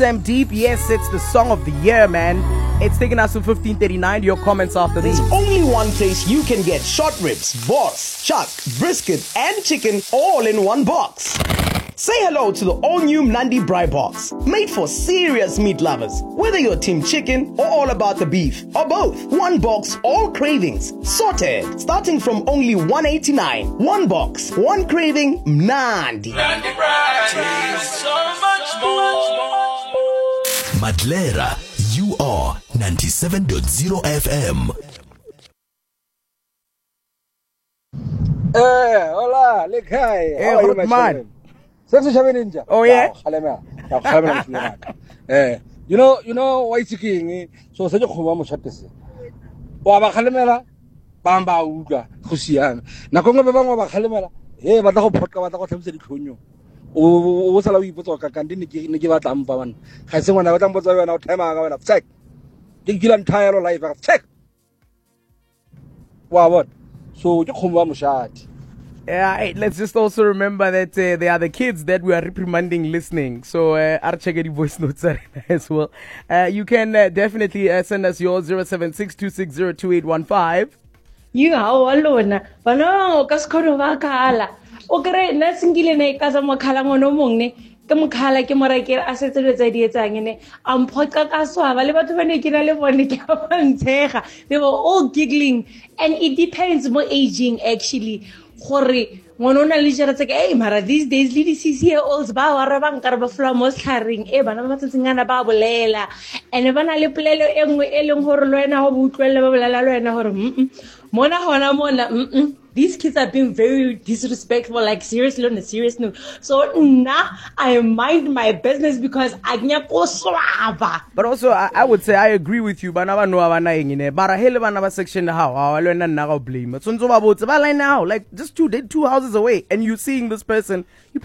Sam Deep, yes, it's the song of the year, man. It's taking us to 15:39. Your comments after these. There's only one place you can get short ribs, boss, chuck, brisket, and chicken all in one box. Say hello to the all-new Nandi Braai Box, made for serious meat lovers. Whether you're team chicken or all about the beef, or both, one box, all cravings, sorted, starting from only $189. One box, one craving, Nandi. Nandi Braai, so much more. Madlera, you are 97.0 FM. Hola, lekhaya. Hey, good man. Ninja. Oh yeah. You know why chicken? So se khoma mo chatese. Wa ba khalemela bamba uka khosiana. Na kongo be bangwa ba khalemela. Ba tla go photka ba tla go tlhamisa ditlhonyo. O sala o ipotsa ka kandi ne ke ba tla mpa bana. Ga se ngwana ba tla mpotsa yona o time ga wena. Check. Ke kila nthaelo live. Check. Wa what? So ke khoma mo shati. Yeah, hey, let's just also remember that there are the kids that we are reprimanding listening. So, I'll check any voice notes as well. You can definitely send us your 0762602815. You how alone. Bano kaskono vakala. Okere na singile na ikaza mokhala ngono mongne. Ke mokhala ke morakere a setse le tsa di etsang ne. Am photka ka swaba le batho ba ne ke na le bone ke ba ntshega. They were all giggling, and it depends more aging actually. Gore ngwana na le jara tse ke mara these days le di 6-year-olds ba wa ra bang ka re ba fla mo shlaring bana ba tsatsingana ba bolela ene bana le polelo engwe e leng gore le wena go butlwela ba bolela le wena gore mona hona these kids are being very disrespectful, like seriously on a serious note. So now I mind my business because agnya ko swaba. But also I would say I agree with you. Bana ba no bana engine. Bara hele bana ba section how le nna nna go blame. So nzo ba botse ba line now like just two houses away, and you seeing this person. You